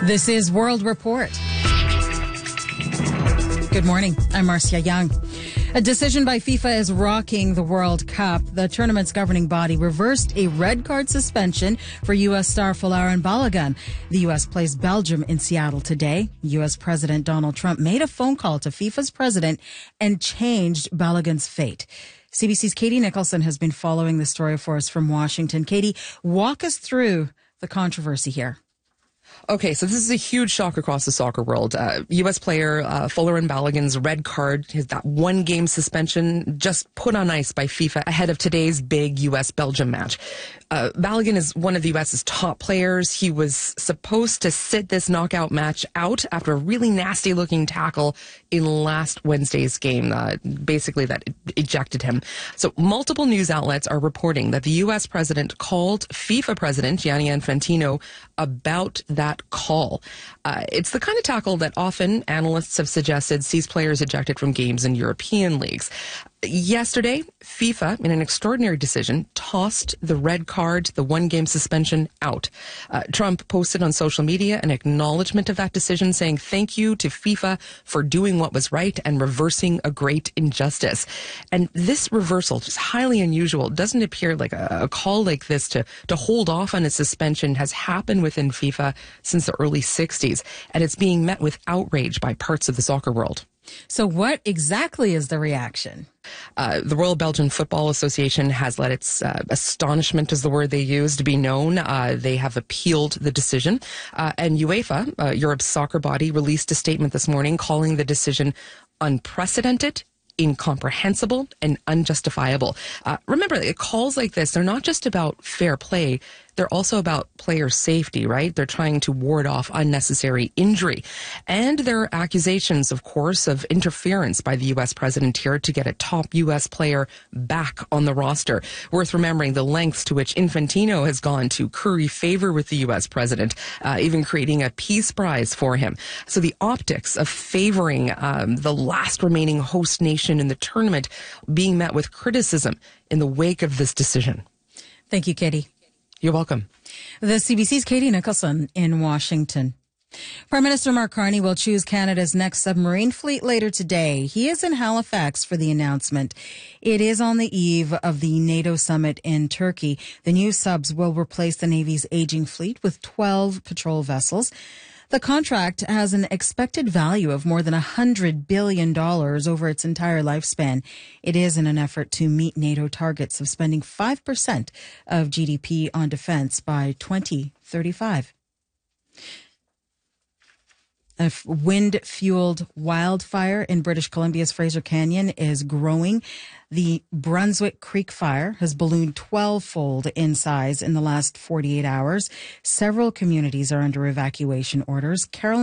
This is World Report. Good morning. I'm Marcia Young. A decision by FIFA is rocking the World Cup. The tournament's governing body reversed a red card suspension for U.S. star Folarin Balogun. The U.S. plays Belgium in Seattle today. U.S. President Donald Trump made a phone call to FIFA's president and changed Balogun's fate. CBC's Katie Nicholson has been following the story for us from Washington. Katie, walk us through the controversy here. Okay, so this is a huge shock across the soccer world. U.S. player Folarin Balogun's red card, that one-game suspension, just put on ice by FIFA ahead of today's big U.S.-Belgium match. Balogun is one of the U.S.'s top players. He was supposed to sit this knockout match out after a really nasty-looking tackle in last Wednesday's game. Basically, that ejected him. So multiple news outlets are reporting that the U.S. president called FIFA president Gianni Infantino about that call. It's the kind of tackle that often analysts have suggested sees players ejected from games in European leagues. Yesterday, FIFA, in an extraordinary decision, tossed the red card, the one-game suspension, out. Trump posted on social media an acknowledgement of that decision, saying thank you to FIFA for doing what was right and reversing a great injustice. And this reversal, just highly unusual, doesn't appear like a call like this to hold off on a suspension has happened within FIFA since the early 60s, and it's being met with outrage by parts of the soccer world. So what exactly is the reaction? The Royal Belgian Football Association has let its astonishment is the word they used be known. They have appealed the decision. And UEFA, Europe's soccer body, released a statement this morning calling the decision unprecedented, incomprehensible, and unjustifiable. Remember, calls like this, they're not just about fair play. They're also about player safety, right? They're trying to ward off unnecessary injury. And there are accusations, of course, of interference by the U.S. president here to get a top U.S. player back on the roster. Worth remembering the lengths to which Infantino has gone to curry favor with the U.S. president, even creating a peace prize for him. So the optics of favoring the last remaining host nation in the tournament being met with criticism in the wake of this decision. Thank you, Katie. You're welcome. The CBC's Katie Nicholson in Washington. Prime Minister Mark Carney will choose Canada's next submarine fleet later today. He is in Halifax for the announcement. It is on the eve of the NATO summit in Turkey. The new subs will replace the Navy's aging fleet with 12 patrol vessels. The contract has an expected value of more than $100 billion over its entire lifespan. It is in an effort to meet NATO targets of spending 5% of GDP on defense by 2035. A wind-fueled wildfire in British Columbia's Fraser Canyon is growing. The Brunswick Creek fire has ballooned 12-fold in size in the last 48 hours. Several communities are under evacuation orders. Carolyn